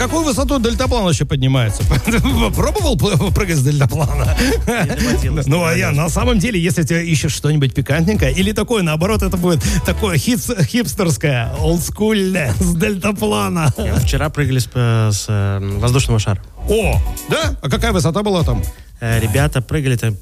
какую высоту дельтаплан вообще поднимается? Пробовал прыгать с дельтаплана? Ну, а я на самом деле, если ты ищешь что-нибудь пикантненькое, или такое, наоборот, это будет такое хипстерское, олдскульное, с дельтаплана. Вчера прыгали с воздушного шара. О, да? А какая высота была там? Ребята прыгали там